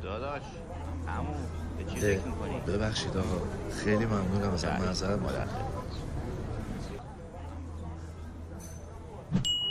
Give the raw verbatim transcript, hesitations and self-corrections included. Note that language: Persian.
داداش عمو به چی فکر میکنی؟ ببخشید آقا، خیلی ممنونم ازت، معذرت میخوام.